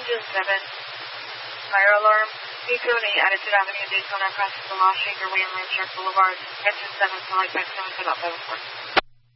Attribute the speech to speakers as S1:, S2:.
S1: June 7, fire alarm. 878 Attitude Avenue, Daytona, crosses the Lost Shaker Way and Landshark Boulevard. Engine 7, flight back 7 for about 7 4.